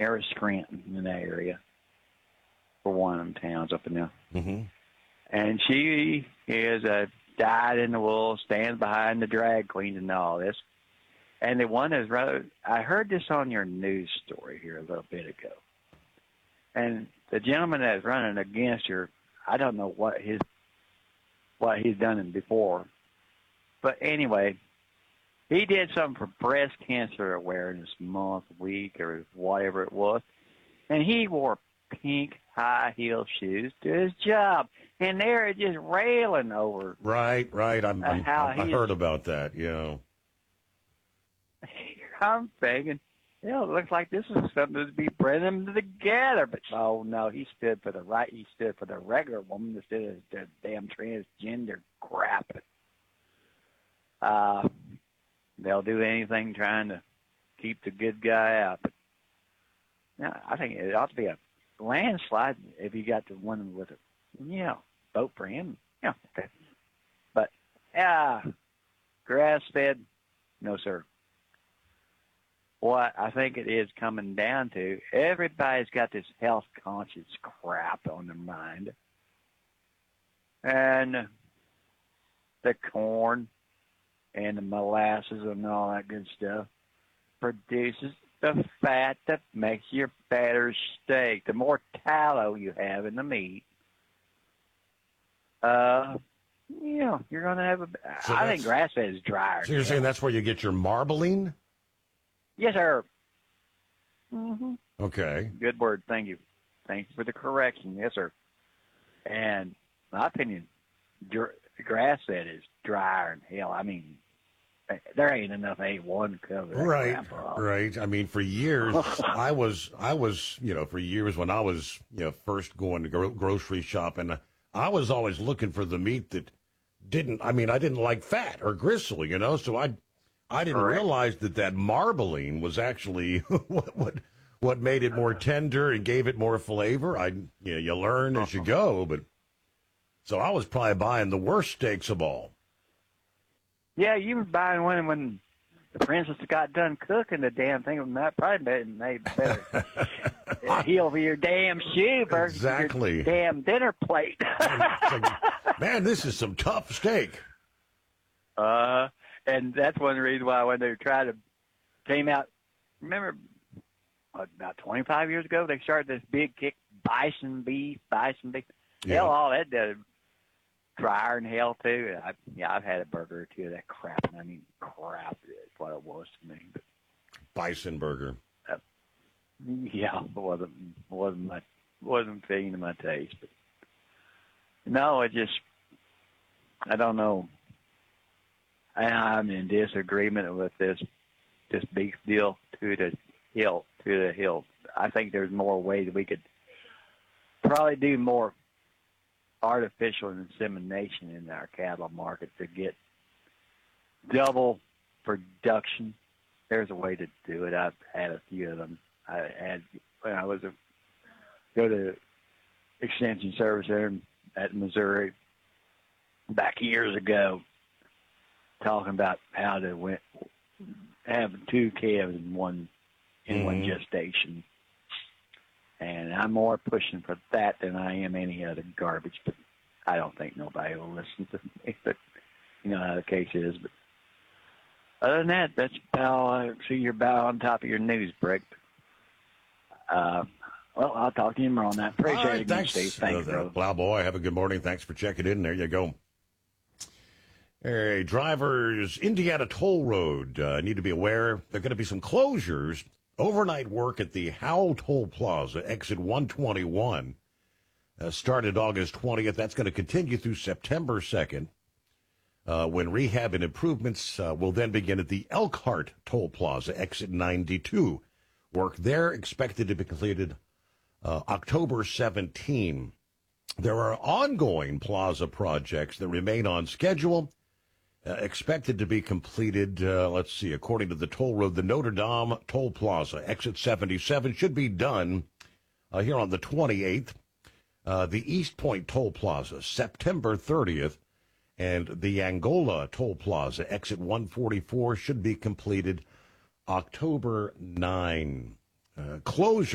Harris Scranton in that area for one of them towns up in there. Mm-hmm. And she is a dyed-in-the-wool, stands behind the drag queens and all this. And the one is rather, I heard this on your news story here a little bit ago. And the gentleman that's running against her, I don't know what he's done before. But anyway, he did something for Breast Cancer Awareness Month, week, or whatever it was. And he wore pink high heel shoes to his job. And they're just railing over. Right. I heard about that, I'm thinking, it looks like this is something to be bringing them together. But, oh, no, he stood for the right. He stood for the regular woman instead of the damn transgender crap. They'll do anything trying to keep the good guy out. But now, I think it ought to be a landslide if you got the one with it. Vote for him. Yeah, okay. But, grass-fed, no, sir. What I think it is coming down to, everybody's got this health-conscious crap on their mind. And the corn and the molasses and all that good stuff produces the fat that makes your better steak. The more tallow you have in the meat, you're going to have I think grass-fed is drier. So you're saying that's where you get your marbling? Yes, sir. Mm-hmm. Okay. Good word. Thank you. Thanks for the correction. Yes, sir. And my opinion, grass-fed is drier than hell. I mean, there ain't enough A1 cover. Right. I mean, for years, I was, for years when I was, first going to grocery shopping, I was always looking for the meat that I didn't like fat or gristle, so I didn't realize that marbling was actually what made it more tender and gave it more flavor. You learn as you go, but so I was probably buying the worst steaks of all. Yeah, you were buying one when the princess got done cooking the damn thing. That probably made better heel for your damn shoe versus exactly. your damn dinner plate. Man, this is some tough steak. And that's one reason why when they came out, remember, about 25 years ago, they started this big kick, bison beef. Yeah. Hell, all that does drier than hell, too. I've had a burger or two of that crap, and I mean, crap is what it was to me. But, bison burger. Yeah, it wasn't fitting to my taste. But no, I don't know. I'm in disagreement with this beef deal to the hill. I think there's more ways we could probably do more artificial insemination in our cattle market to get double production. There's a way to do it. I've had a few of them. I had when I was go to extension service there at Missouri back years ago, talking about how to have two calves in one gestation. And I'm more pushing for that than I am any other garbage, but I don't think nobody will listen to me. But you know how the case is. But other than that, that's about I see you're about on top of your news, Brick. Well, I'll talk to you more on that. Appreciate it, thanks. Steve. Thanks, brother. Plowboy, have a good morning. Thanks for checking in. There you go. Hey, drivers, Indiana Toll Road need to be aware there are going to be some closures. Overnight work at the Howell Toll Plaza, exit 121, started August 20th. That's going to continue through September 2nd, when rehab and improvements will then begin at the Elkhart Toll Plaza, exit 92. Work there expected to be completed October 17. There are ongoing plaza projects that remain on schedule. Expected to be completed, according to the toll road, the Notre Dame Toll Plaza, exit 77, should be done here on the 28th. The East Point Toll Plaza, September 30th, and the Angola Toll Plaza, exit 144, should be completed October 9. Closure